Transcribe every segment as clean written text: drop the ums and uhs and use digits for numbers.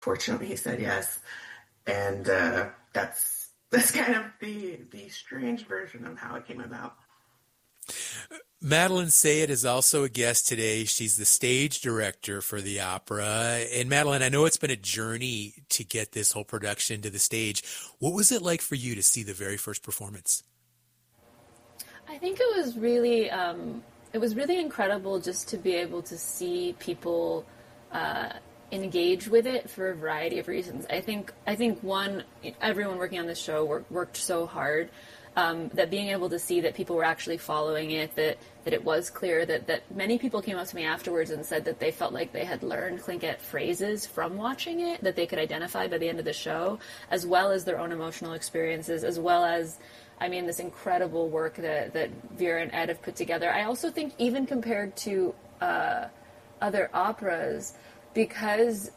Fortunately, he said yes, and that's kind of the strange version of how it came about. Madeline Sayed is also a guest today. She's the stage director for the opera. And Madeline, I know it's been a journey to get this whole production to the stage. What was it like for you to see the very first performance? I think it was really incredible just to be able to see people engage with it for a variety of reasons. I think one, everyone working on this show worked so hard that being able to see that people were actually following it, that it was clear that many people came up to me afterwards and said that they felt like they had learned Tlingit phrases from watching it, that they could identify by the end of the show, as well as their own emotional experiences, as well as, I mean, this incredible work that Vera and Ed have put together. I also think even compared to other operas, because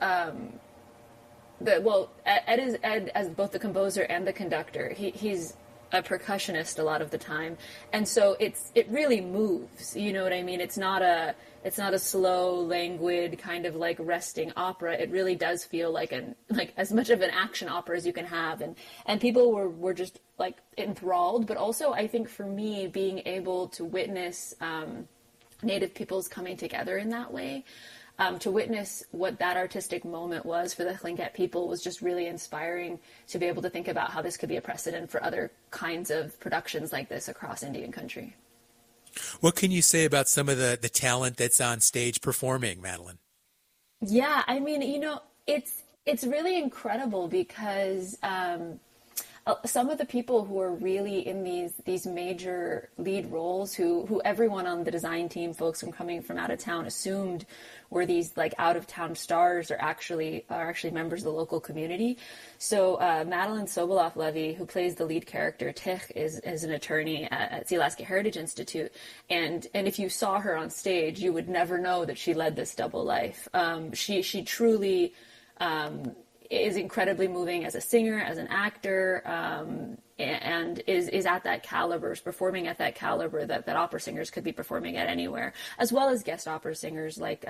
Ed as both the composer and the conductor. He's a percussionist a lot of the time, and so it really moves. You know what I mean? It's not a slow, languid kind of like resting opera. It really does feel like as much of an action opera as you can have, and people were just like enthralled. But also, I think for me, being able to witness Native peoples coming together in that way. To witness what that artistic moment was for the Tlingit people was just really inspiring to be able to think about how this could be a precedent for other kinds of productions like this across Indian country. What can you say about some of the talent that's on stage performing, Madeline? Yeah, I mean, it's really incredible because some of the people who are really in these major lead roles, who everyone on the design team, folks coming from out of town, assumed were these like out of town stars, are actually members of the local community. So Madeline Sobolov Levy, who plays the lead character Tich, is an attorney at the Alaska Heritage Institute, and if you saw her on stage, you would never know that she led this double life. She truly. Is incredibly moving as a singer, as an actor, and is at that caliber, is performing at that caliber that opera singers could be performing at anywhere, as well as guest opera singers like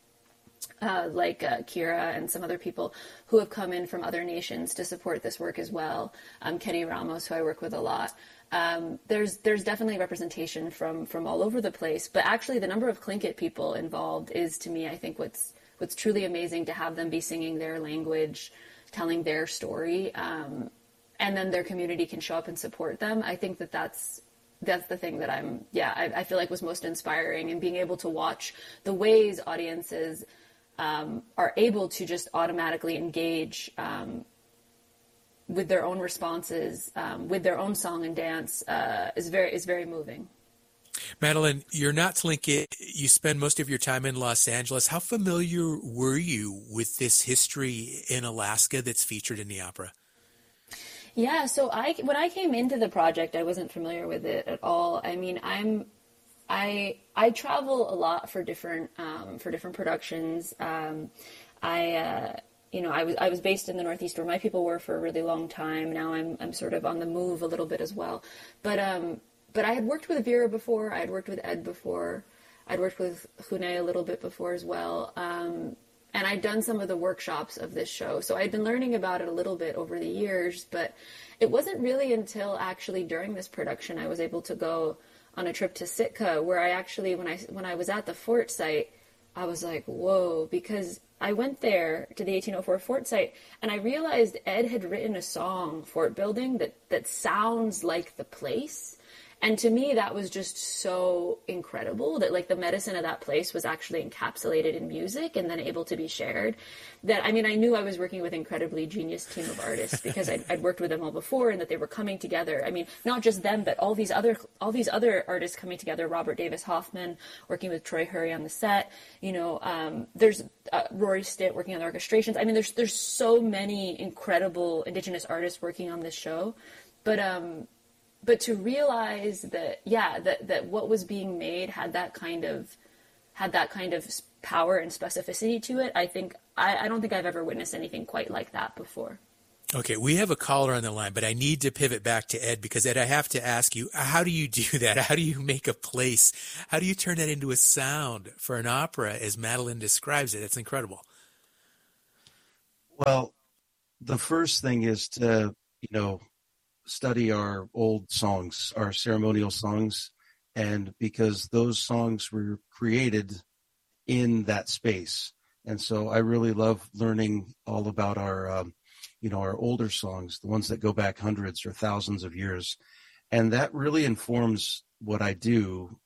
Kira and some other people who have come in from other nations to support this work as well. Kenny Ramos, who I work with a lot. There's definitely representation from all over the place, but actually the number of Tlingit people involved is, to me, I think what's truly amazing, to have them be singing their language, telling their story, and then their community can show up and support them. I think that's the thing that I feel like was most inspiring, and being able to watch the ways audiences are able to just automatically engage with their own responses, with their own song and dance, is very moving. Madeline, you're not Tlingit. You spend most of your time in Los Angeles. How familiar were you with this history in Alaska that's featured in the opera? Yeah, so when I came into the project, I wasn't familiar with it at all. I mean, I travel a lot for different productions. I was based in the Northeast, where my people were for a really long time. Now I'm sort of on the move a little bit as well, But I had worked with Vera before. I had worked with Ed before. I'd worked with Hune a little bit before as well. And I'd done some of the workshops of this show. So I'd been learning about it a little bit over the years, but it wasn't really until actually during this production I was able to go on a trip to Sitka, where I actually, when I was at the fort site, I was like, whoa, because I went there to the 1804 fort site and I realized Ed had written a song, Fort Building, that sounds like the place. And to me, that was just so incredible, that like the medicine of that place was actually encapsulated in music and then able to be shared. That, I mean, I knew I was working with an incredibly genius team of artists because I'd worked with them all before, and that they were coming together. I mean, not just them, but all these other artists coming together. Robert Davis Hoffman working with Troy Hurry on the set. There's Rory Stitt working on the orchestrations. I mean, there's so many incredible Indigenous artists working on this show, but to realize that what was being made had that kind of power and specificity to it, I don't think I've ever witnessed anything quite like that before. Okay, we have a caller on the line, but I need to pivot back to Ed, because Ed, I have to ask you, how do you do that? How do you make a place? How do you turn that into a sound for an opera as Madeline describes it? It's incredible. Well, the first thing is to, study our old songs, our ceremonial songs, and because those songs were created in that space. And so I really love learning all about our older songs, the ones that go back hundreds or thousands of years. And that really informs what I do.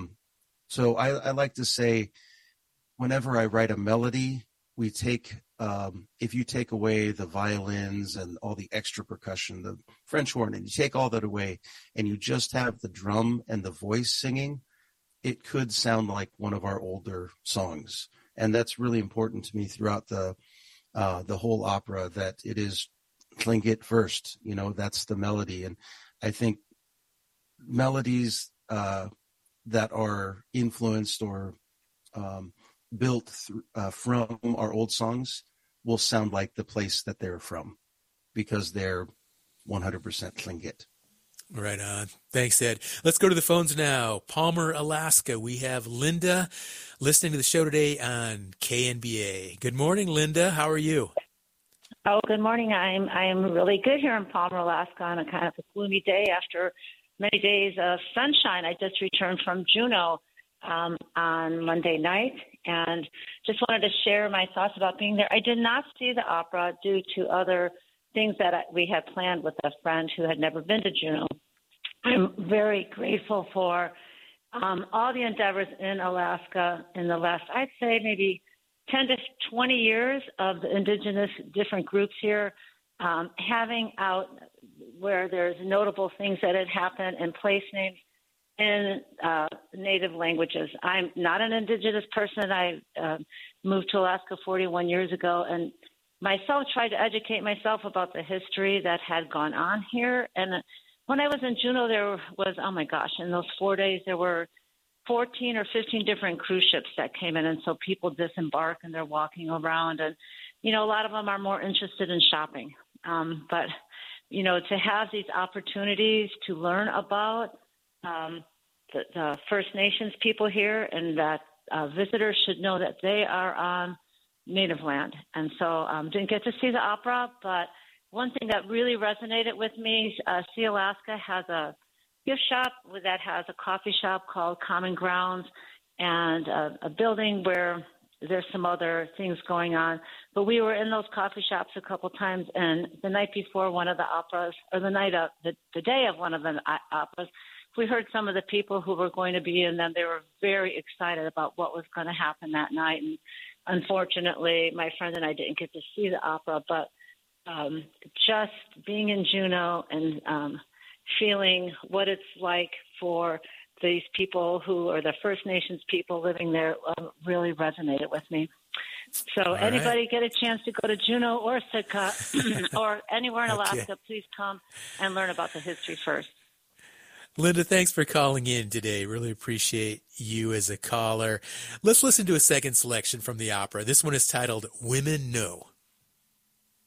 So I like to say, whenever I write a melody, we take, if you take away the violins and all the extra percussion, the French horn, and you take all that away and you just have the drum and the voice singing, it could sound like one of our older songs. And that's really important to me throughout the whole opera, that it is Tlingit first, that's the melody. And I think melodies that are influenced or built from our old songs will sound like the place that they're from, because they're 100% Tlingit. Right on. Thanks, Ed. Let's go to the phones now. Palmer, Alaska. We have Linda listening to the show today on KNBA. Good morning, Linda. How are you? Oh, good morning. I'm really good here in Palmer, Alaska, on a kind of a gloomy day after many days of sunshine. I just returned from Juneau on Monday night, and just wanted to share my thoughts about being there. I did not see the opera due to other things that we had planned with a friend who had never been to Juneau. I'm very grateful for all the endeavors in Alaska in the last, I'd say, maybe 10 to 20 years of the indigenous different groups here, having out where there's notable things that had happened and place names in native languages. I'm not an indigenous person. I moved to Alaska 41 years ago, and myself tried to educate myself about the history that had gone on here. And when I was in Juneau, there was, oh my gosh, in those 4 days, there were 14 or 15 different cruise ships that came in. And so people disembark and they're walking around. And, a lot of them are more interested in shopping. But, to have these opportunities to learn about the First Nations people here, and that visitors should know that they are on native land. And so didn't get to see the opera, but one thing that really resonated with me, See Alaska has a gift shop that has a coffee shop called Common Grounds, and a building where there's some other things going on. But we were in those coffee shops a couple times, and the night before one of the operas, or the day of one of the operas, we heard some of the people who were going to be in them. They were very excited about what was going to happen that night. And unfortunately, my friend and I didn't get to see the opera, but just being in Juneau and feeling what it's like for these people who are the First Nations people living there really resonated with me. So anybody get a chance to go to Juneau or Sitka or anywhere in Alaska, please come and learn about the history first. Linda, thanks for calling in today. Really appreciate you as a caller. Let's listen to a second selection from the opera. This one is titled Women Know.